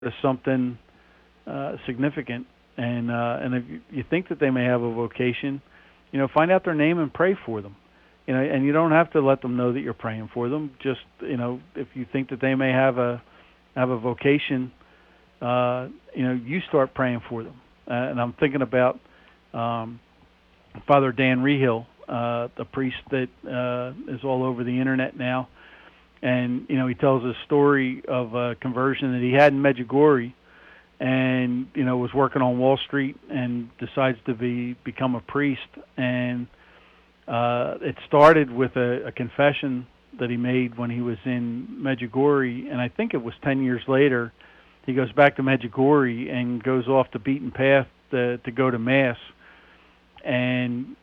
of something significant, and if you think that they may have a vocation, find out their name and pray for them. And you don't have to let them know that you're praying for them. Just if you think that they may have a vocation, you start praying for them. And I'm thinking about Father Dan Rehill, the priest that is all over the internet now, and he tells a story of a conversion that he had in Medjugorje, and was working on Wall Street and decides to become a priest. And it started with a confession that he made when he was in Medjugorje, and I think it was 10 years later. He goes back to Medjugorje and goes off the beaten path to go to Mass, and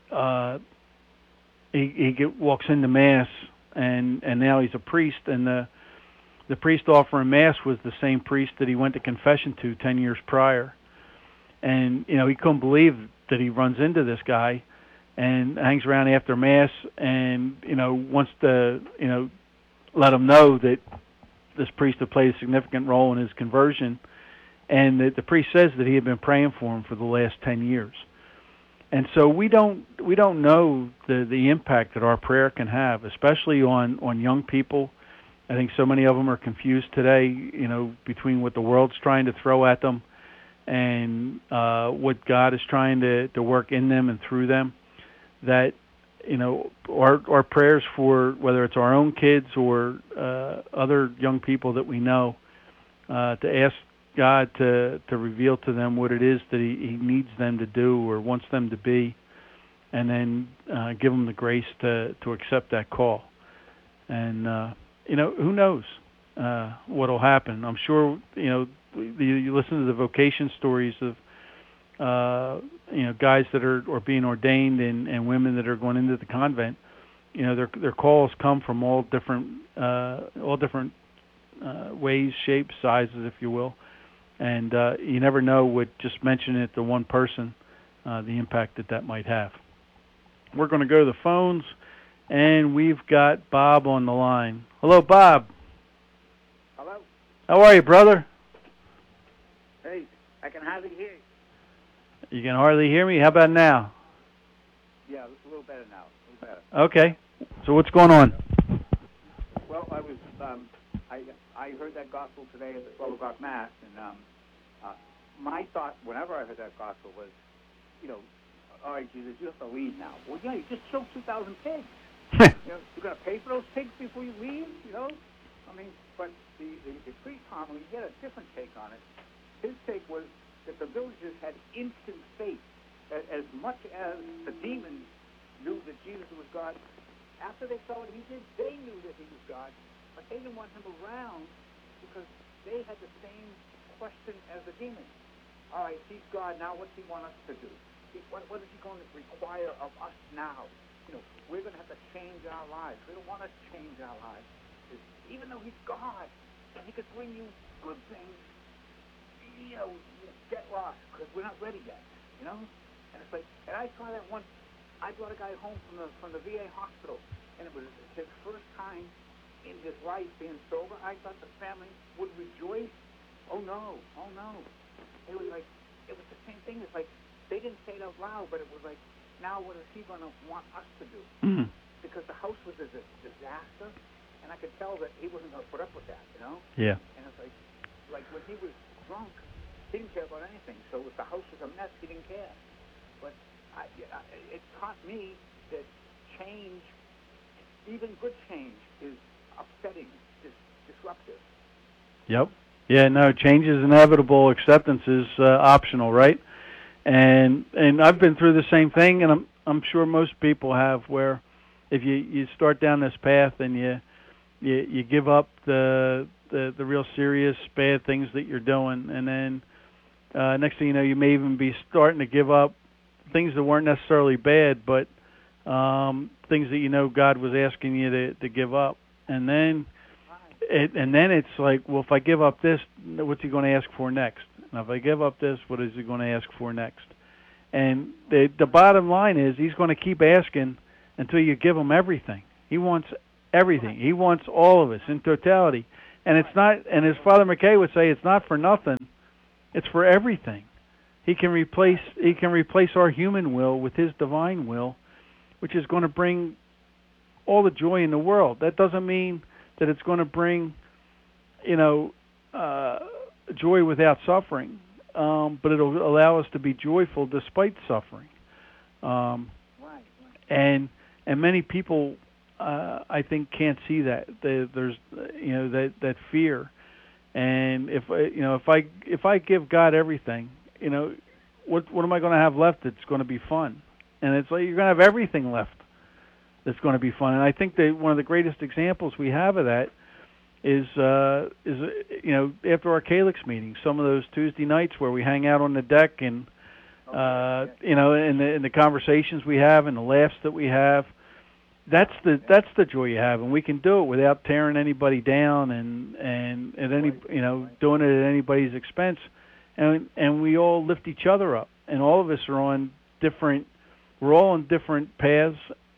he walks into Mass, and now he's a priest, and the priest offering Mass was the same priest that he went to confession to 10 years prior. And he couldn't believe that he runs into this guy and hangs around after Mass, and wants to let him know that this priest had played a significant role in his conversion, and that the priest says that he had been praying for him for the last 10 years. And so we don't know the impact that our prayer can have, especially on young people. I think so many of them are confused today, between what the world's trying to throw at them and what God is trying to work in them and through them. That our prayers for, whether it's our own kids or other young people that we know, to ask God to reveal to them what it is that He needs them to do or wants them to be, and then give them the grace to accept that call. And who knows what'll happen? I'm sure you listen to the vocation stories of guys that are being ordained and women that are going into the convent. Their calls come from all different ways, shapes, sizes, if you will. And you never know with just mentioning it to one person, the impact that might have. We're going to go to the phones, and we've got Bob on the line. Hello, Bob. Hello. How are you, brother? Hey, I can hardly hear you. You can hardly hear me? How about now? Yeah, it's a little better now. A little better. Okay. So what's going on? Well, I was I heard that gospel today at the 12 o'clock Mass, and my thought whenever I heard that gospel was, all right, Jesus, you have to leave now. Well, yeah, you just killed 2,000 pigs. You're going to pay for those pigs before you leave, but the priest homily, he had a different take on it. His take was that the villagers had instant faith. As much as the demons knew that Jesus was God, after they saw what he did, they knew that he was God, but they didn't want him around because they had the same question as the demons. All right, he's God, now what's he want us to do? What is he going to require of us now? We're going to have to change our lives. We don't want to change our lives. Even though he's God, and he could bring you good things, get lost because we're not ready yet, And it's like, and I saw that once. I brought a guy home from the VA hospital, and it was his first time in his life being sober. I thought the family would rejoice. Oh no. It was the same thing. It's like they didn't say it out loud, but it was like, now what is he going to want us to do? Mm-hmm. Because the house was a disaster, and I could tell that he wasn't going to put up with that, Yeah. And it's like when he was drunk, he didn't care about anything. So if the house was a mess, he didn't care. But it taught me that change, even good change, is upsetting, is disruptive. Yep. Yeah, no, change is inevitable. Acceptance is optional, right? And I've been through the same thing, and I'm sure most people have, where if you start down this path and you give up the real serious bad things that you're doing, and then next thing you know, you may even be starting to give up things that weren't necessarily bad, but things that God was asking you to give up, and then it's like, well, if I give up this, what's he going to ask for next? And if I give up this, what is he going to ask for next? And the bottom line is, he's going to keep asking until you give him everything. He wants everything. He wants all of us in totality. And it's not, and as Father McKay would say, it's not for nothing. It's for everything. He can replace our human will with his divine will, which is going to bring all the joy in the world. That doesn't mean that it's going to bring, joy without suffering, but it'll allow us to be joyful despite suffering. And many people, I think, can't see that. There's that fear, and if I give God everything, what am I going to have left that's going to be fun? And it's like you're going to have everything left that's going to be fun. And I think that one of the greatest examples we have of that is after our Calyx meetings, some of those Tuesday nights where we hang out on the deck and in the conversations we have and the laughs that we have. That's the joy you have, and we can do it without tearing anybody down and at any doing it at anybody's expense, and we all lift each other up, and all of us are on different. We're all on different paths,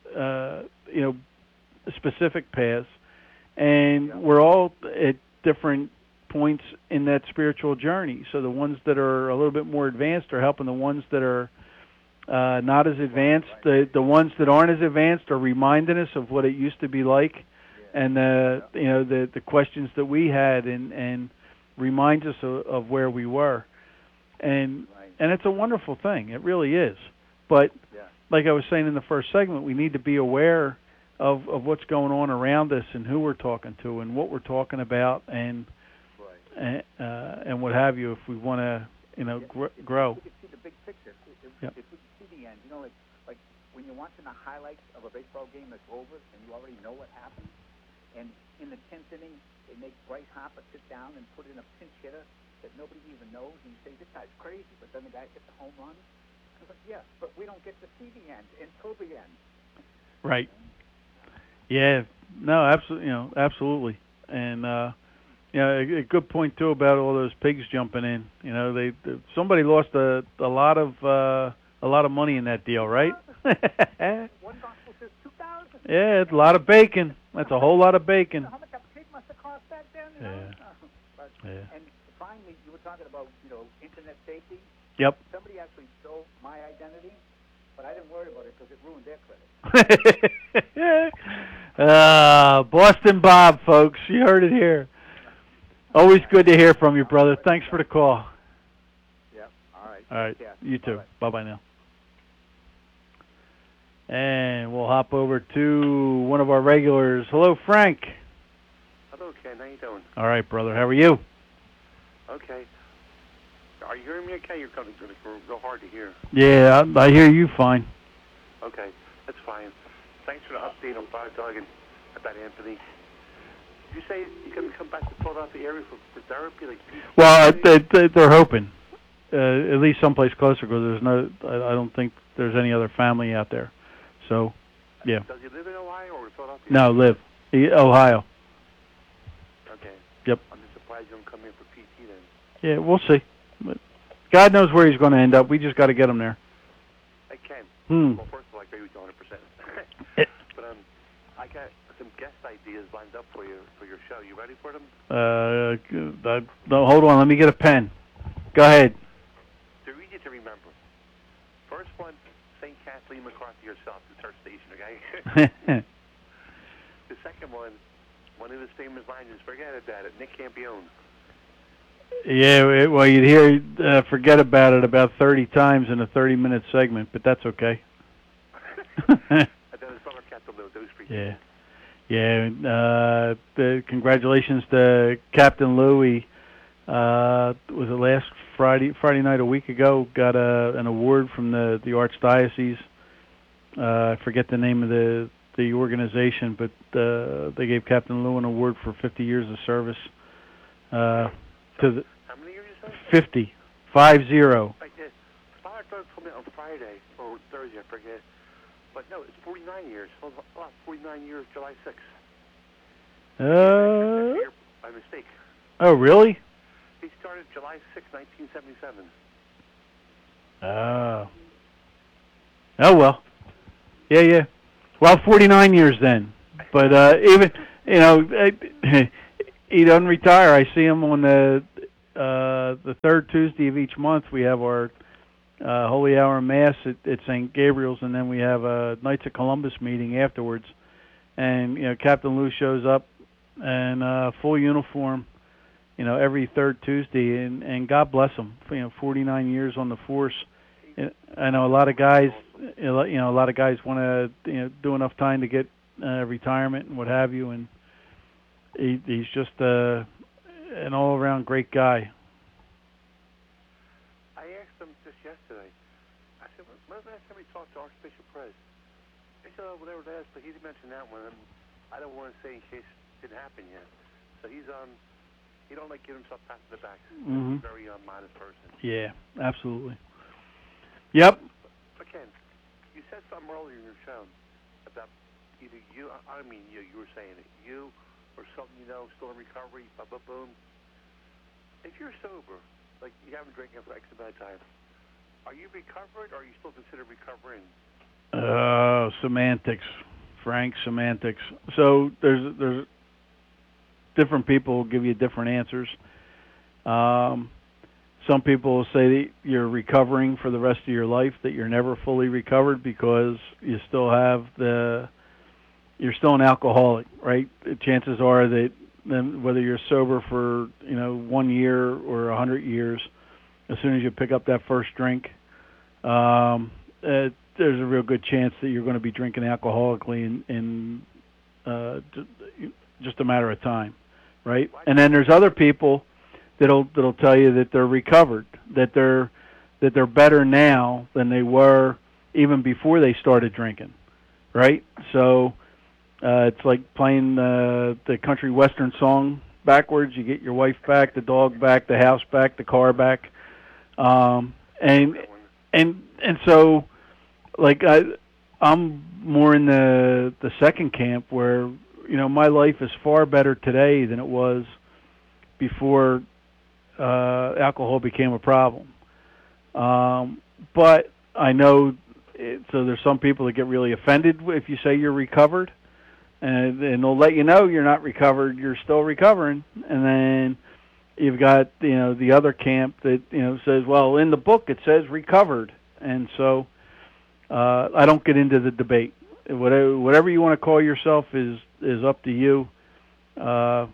specific paths, and we're all at different points in that spiritual journey. So the ones that are a little bit more advanced are helping the ones that are not as advanced. The ones that aren't as advanced are reminding us of what it used to be like, and the questions that we had, and reminds us of where we were, and it's a wonderful thing. It really is. But like I was saying in the first segment, we need to be aware of what's going on around us and who we're talking to and what we're talking about and what have you if we want to grow. We can see the big picture. If we see the end, like when you're watching the highlights of a baseball game that's over and you already know what happened, and in the 10th inning they make Bryce Harper sit down and put in a pinch hitter that nobody even knows, and you say this guy's crazy, but then the guy hits a home run. But yeah, but we don't get to see the end until the end. Right. Yeah. No. Absolutely. Absolutely. And a good point too about all those pigs jumping in. Somebody lost a lot of money in that deal, right? One gospel says 2,000. Yeah, it's a lot of bacon. That's a whole lot of bacon. How much a pig must have cost back then? And finally, you were talking about internet safety. Yep. Somebody actually stole my identity, but I didn't worry about it because it ruined their credit. Boston Bob, folks. You heard it here. Always good to hear from you, brother. Thanks for the call. Yeah. All right. All right. Yeah. You too. Bye-bye now. And we'll hop over to one of our regulars. Hello, Frank. Hello, Ken. How you doing? All right, brother. How are you? Okay. Are you hearing me okay? You're going to go hard to hear. Yeah, I hear you fine. Okay. That's fine. Thanks for the update on Bob Doug and about Anthony. Did you say you're going to come back to Philadelphia area for therapy? Well, they're hoping. At least someplace closer, because I don't think there's any other family out there. So, yeah. Does he live in Ohio or Philadelphia? No, Ohio. Okay. Yep. I'm just surprised you don't come in for PT then. Yeah, we'll see. But God knows where he's going to end up. We just got to get him there. Hey, Ken. Well, first of all, I agree with you 100%. But I got some guest ideas lined up for your show. You ready for them? No, hold on. Let me get a pen. Go ahead. They're easy to remember. First one, St. Kathleen McCarthy herself. It's her station, okay? The second one of his famous lines is, "Forget about it, Nick Campione." Yeah, well, you'd hear "forget about it" about 30 times in a 30-minute segment, but that's okay. And then his brother Captain Lou, those three. Yeah. Congratulations to Captain Louie. Was it last Friday night, a week ago? Got an award from the Archdiocese. I forget the name of the organization, but they gave Captain Lou an award for 50 years of service. How many years you said? 50. 50. Like Father Doug told me on Friday or Thursday, I forget. But no, it's 49 years. 49 years, July 6th. By mistake. Oh, really? He started July 6, 1977. Oh, well. Yeah. Well, 49 years then. But even, he doesn't retire. I see him on the third Tuesday of each month. We have our Holy Hour Mass at St. Gabriel's, and then we have a Knights of Columbus meeting afterwards. And Captain Lou shows up in full uniform, every third Tuesday, and God bless him. 49 years on the force. I know a lot of guys, a lot of guys want to do enough time to get retirement and what have you, and he's just an all-around great guy. I asked him just yesterday. I said, "When's the last time we talked to Archbishop Perez?" He said, "Whatever it is," but he didn't mention that one. And I don't want to say in case it didn't happen yet. So he don't like give himself pat to the back. Mm-hmm. He's a very modest person. Yeah, absolutely. Yep. But Ken, you said something earlier in your show about either you were saying it, you or something still in recovery, boom. If you're sober, like you haven't drank for X amount of time, are you recovered or are you still considered recovering? Semantics, Frank, semantics. So there's different people will give you different answers. Some people will say that you're recovering for the rest of your life, that you're never fully recovered because you still have you're still an alcoholic, right? Chances are that whether you're sober for 1 year or 100 years, as soon as you pick up that first drink, there's a real good chance that you're going to be drinking alcoholically in just a matter of time, right? And then there's other people that'll tell you that they're recovered, that they're better now than they were even before they started drinking, right? So it's like playing the country western song backwards. You get your wife back, the dog back, the house back, the car back, and so like I'm more in the second camp where my life is far better today than it was before alcohol became a problem. But I know, so there's some people that get really offended if you say you're recovered, and they'll let you know you're not recovered, you're still recovering. And then you've got, the other camp that, says, well, in the book it says recovered. And so I don't get into the debate. Whatever you want to call yourself is up to you. But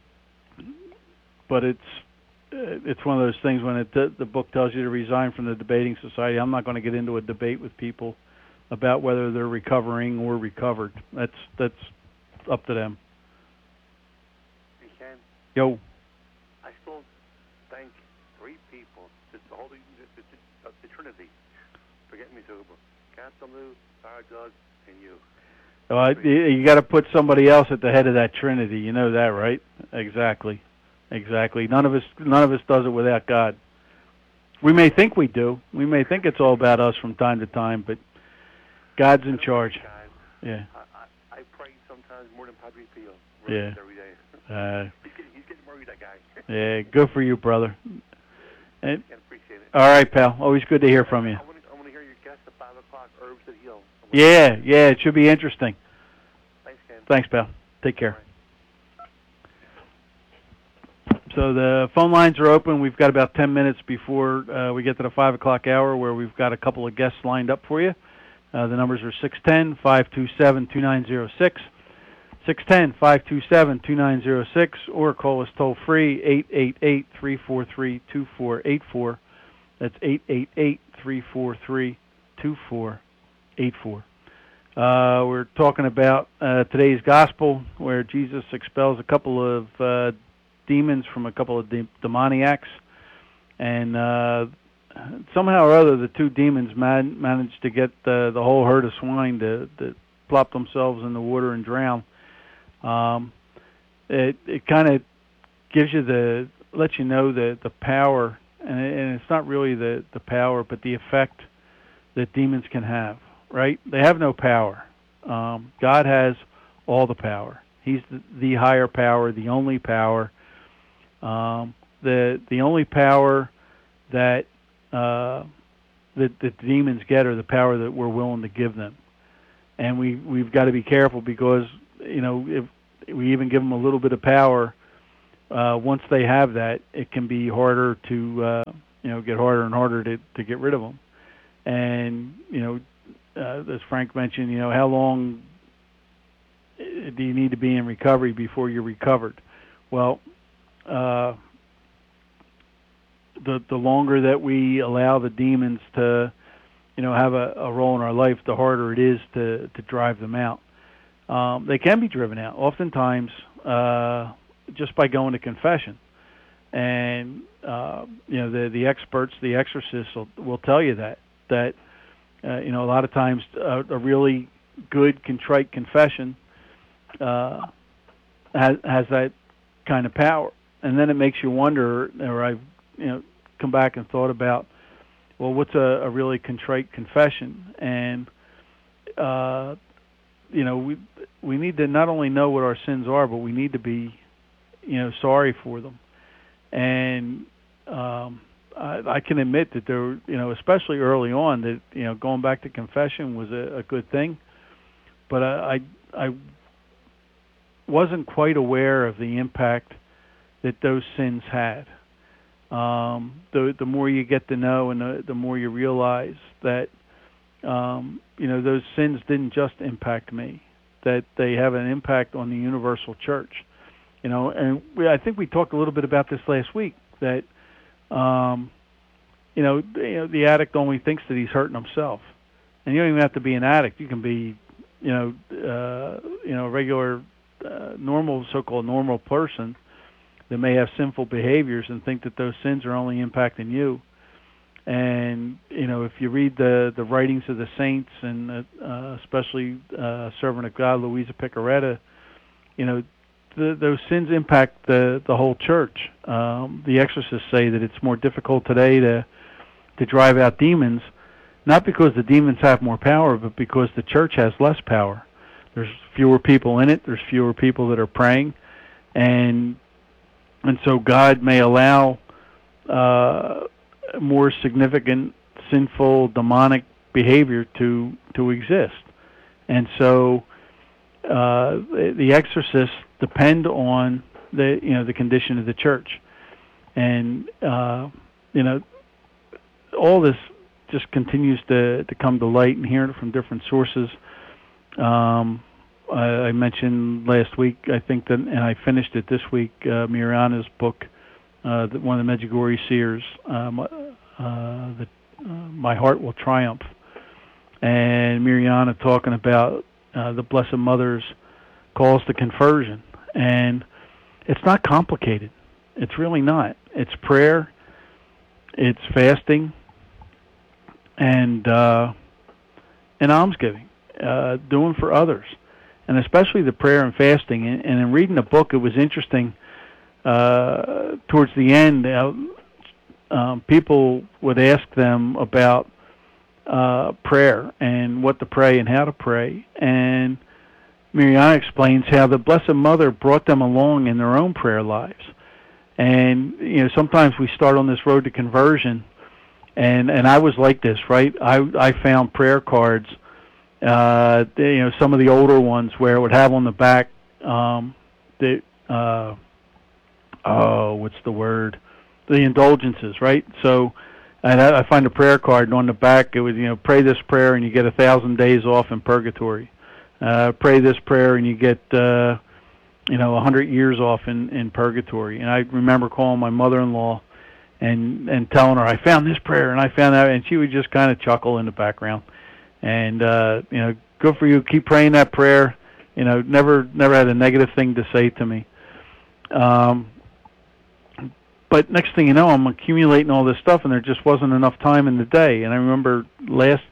it's one of those things when the book tells you to resign from the debating society. I'm not going to get into a debate with people about whether they're recovering or recovered. That's up to them. You can. Yo. I still thank three people, just the Trinity, for getting me sober. Captain Lou, Fire Doug, and you. Well, you got to put somebody else at the head of that Trinity. You know that, right? Exactly. None of us does it without God. We may think we do. We may think it's all about us from time to time, but God's in charge. Yeah. I pray sometimes more than Padre Pio. Yeah. Every day. He's getting worried, that guy. Yeah. Good for you, brother. And, I appreciate it. all right, pal. Always good to hear from you. I want to hear your guest at 5 o'clock. Herbs that heal. Yeah. It should be interesting. Thanks, Ken. Thanks, pal. Take care. So the phone lines are open. We've got about 10 minutes before we get to the 5 o'clock hour where we've got a couple of guests lined up for you. The numbers are 610-527-2906, 610-527-2906, or call us toll-free, 888-343-2484. That's 888-343-2484. We're talking about today's gospel where Jesus expels a couple of demons from a couple of demoniacs, and somehow or other the two demons managed to get the whole herd of swine to plop themselves in the water and drown. It kind of gives you lets you know the power, and it's not really the power, but the effect that demons can have, right? They have no power. God has all the power. He's the higher power, the only power. The only power that the demons get are the power that we're willing to give them, and we've got to be careful because if we even give them a little bit of power, once they have that, it can be harder to get harder and harder to get rid of them. And as Frank mentioned, how long do you need to be in recovery before you're recovered? Well, the longer that we allow the demons to have a role in our life, the harder it is to drive them out. They can be driven out oftentimes just by going to confession, and the experts, the exorcists will tell you that a lot of times a really good contrite confession has that kind of power. And then it makes you wonder, or I've come back and thought about, well, what's a really contrite confession? And we need to not only know what our sins are, but we need to be sorry for them. And I can admit that there, especially early on, that going back to confession was a good thing, but I wasn't quite aware of the impact that those sins had. The more you get to know, and the more you realize that those sins didn't just impact me, that they have an impact on the universal church. And I think we talked a little bit about this last week, that the addict only thinks that he's hurting himself, and you don't even have to be an addict. You can be a regular normal, so-called normal person that may have sinful behaviors and think that those sins are only impacting you. And if you read the writings of the saints, and especially servant of God Louisa Picaretta, those sins impact the whole church. The exorcists say that it's more difficult today to drive out demons, not because the demons have more power, but because the church has less power. There's fewer people in it. There's fewer people that are praying, and so God may allow more significant sinful demonic behavior to exist. And so the exorcists depend on the condition of the church, and all this just continues to come to light, and hearing it from different sources. I mentioned last week, I think that, and I finished it this week, Mirjana's book, one of the Medjugorje seers, My Heart Will Triumph, and Mirjana talking about the Blessed Mother's calls to conversion. And it's not complicated. It's really not. It's prayer, it's fasting, and almsgiving, doing for others, and especially the prayer and fasting. And in reading the book, it was interesting. Towards the end, people would ask them about prayer and what to pray and how to pray. And Mirjana explains how the Blessed Mother brought them along in their own prayer lives. And sometimes we start on this road to conversion, and I was like this, right? I found prayer cards, some of the older ones, where it would have on the back what's the word? The indulgences, right? So, and I find a prayer card, and on the back it would, pray this prayer and you get 1,000 days off in purgatory. Pray this prayer and you get, 100 years off in purgatory. And I remember calling my mother-in-law and telling her, I found this prayer and I found that, and she would just kind of chuckle in the background. And good for you. Keep praying that prayer. Never had a negative thing to say to me. But next thing you know, I'm accumulating all this stuff, and there just wasn't enough time in the day. And I remember last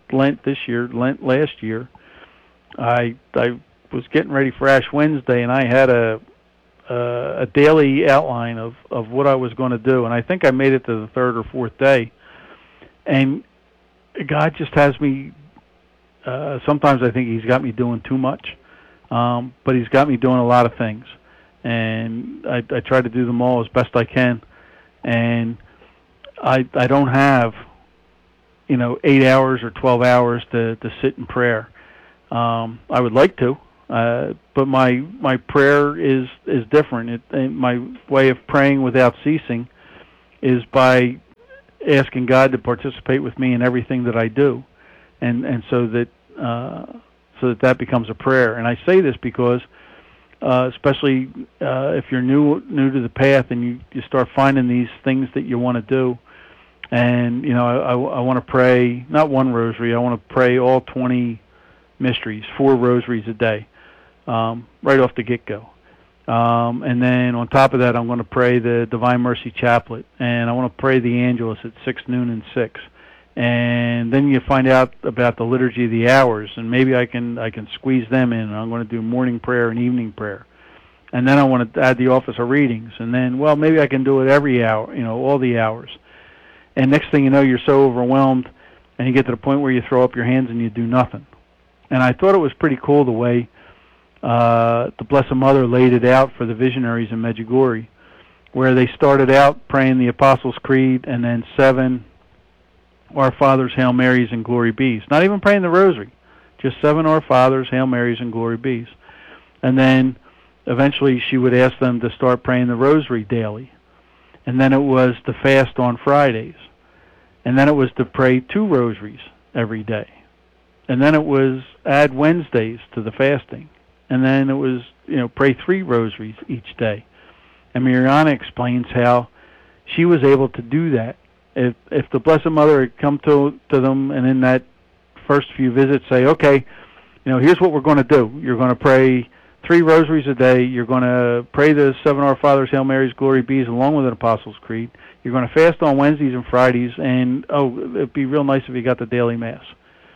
year, I was getting ready for Ash Wednesday, and I had a daily outline of what I was going to do. And I think I made it to the third or fourth day. And God just has me, sometimes I think he's got me doing too much, but he's got me doing a lot of things. And I try to do them all as best I can, and I don't have 8 hours or 12 hours to sit in prayer. I would like to, But my prayer is different. My way of praying without ceasing is by asking God to participate with me in everything that I do, and so that becomes a prayer. And I say this because, especially if you're new to the path and you start finding these things that you want to do, and I want to pray not one rosary. I want to pray all 20 mysteries, 4 rosaries a day, right off the get-go. And then on top of that, I'm going to pray the Divine Mercy Chaplet, and I want to pray the Angelus at 6, noon, and 6. And then you find out about the Liturgy of the Hours, and maybe I can squeeze them in. I'm going to do morning prayer and evening prayer. And then I want to add the Office of Readings. And then, well, maybe I can do it every hour, all the hours. And next thing you know, you're so overwhelmed, and you get to the point where you throw up your hands and you do nothing. And I thought it was pretty cool the way the Blessed Mother laid it out for the visionaries in Medjugorje, where they started out praying the Apostles' Creed and then 7 Our Fathers, Hail Marys, and Glory Bees. Not even praying the Rosary, just 7 Our Fathers, Hail Marys, and Glory Bees. And then eventually she would ask them to start praying the Rosary daily. And then it was to fast on Fridays. And then it was to pray 2 rosaries every day. And then it was add Wednesdays to the fasting. And then it was, pray 3 rosaries each day. And Mirjana explains how she was able to do that. If the Blessed Mother had come to them and in that first few visits say, okay, here's what we're going to do. You're going to pray 3 rosaries a day. You're going to pray the 7 Our Fathers, Hail Marys, Glory Bees, along with an Apostles' Creed. You're going to fast on Wednesdays and Fridays, and, it'd be real nice if you got the daily Mass.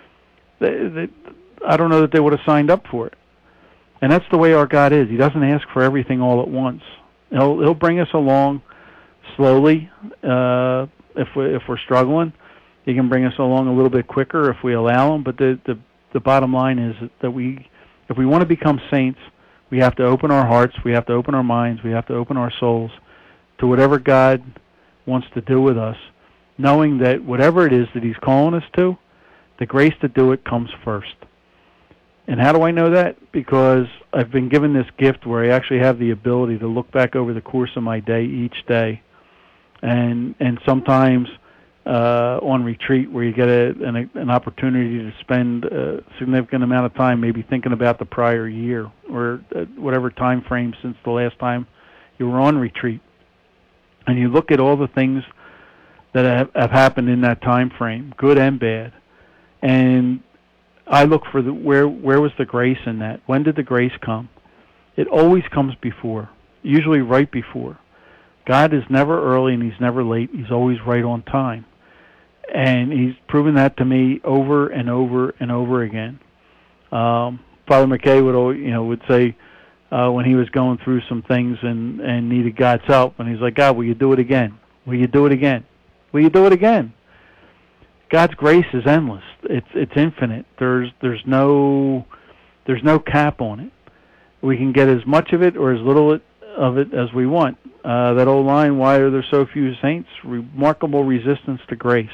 I don't know that they would have signed up for it. And that's the way our God is. He doesn't ask for everything all at once. He'll bring us along slowly. If we're struggling, He can bring us along a little bit quicker if we allow Him. But the bottom line is that if we want to become saints, we have to open our hearts, we have to open our minds, we have to open our souls to whatever God wants to do with us, knowing that whatever it is that He's calling us to, the grace to do it comes first. And how do I know that? Because I've been given this gift where I actually have the ability to look back over the course of my day each day, and sometimes on retreat where you get an opportunity to spend a significant amount of time maybe thinking about the prior year or whatever time frame since the last time you were on retreat. And you look at all the things that have happened in that time frame, good and bad, and I look for where was the grace in that? When did the grace come? It always comes before, usually right before. God is never early and He's never late. He's always right on time. And He's proven that to me over and over and over again. Father McKay would say when he was going through some things and needed God's help, and he's like, God, will you do it again? Will you do it again? Will you do it again? God's grace is endless. It's infinite. There's no cap on it. We can get as much of it or as little of it as we want. That old line, why are there so few saints? Remarkable resistance to grace.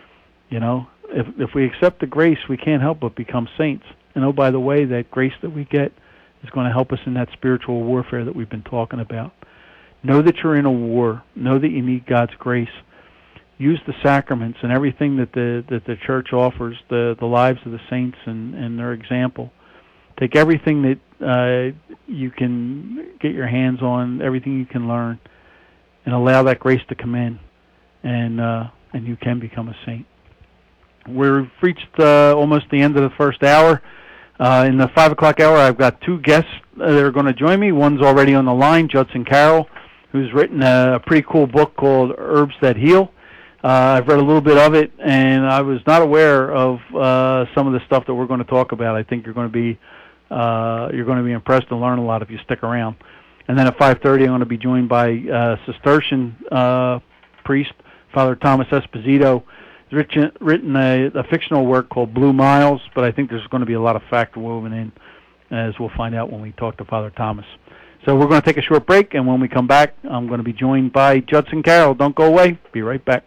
If we accept the grace, we can't help but become saints. And oh, by the way, that grace that we get is going to help us in that spiritual warfare that we've been talking about. Know that you're in a war. Know that you need God's grace. Use the sacraments and everything that the church offers, the lives of the saints and their example. Take everything that you can get your hands on, everything you can learn, and allow that grace to come in, and you can become a saint. We've reached almost the end of the first hour. In the 5 o'clock hour, I've got 2 guests that are going to join me. One's already on the line, Judson Carroll, who's written a pretty cool book called Herbs That Heal. I've read a little bit of it, and I was not aware of some of the stuff that we're going to talk about. I think you're going to be impressed and learn a lot if you stick around. And then at 5:30, I'm going to be joined by Cistercian priest, Father Thomas Esposito. He's written a fictional work called Blue Miles, but I think there's going to be a lot of fact woven in, as we'll find out when we talk to Father Thomas. So we're going to take a short break, and when we come back, I'm going to be joined by Judson Carroll. Don't go away. Be right back.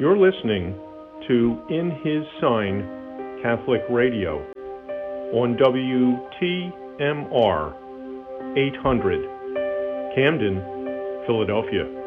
You're listening to In His Sign Catholic Radio on WTMR 800, Camden, Philadelphia.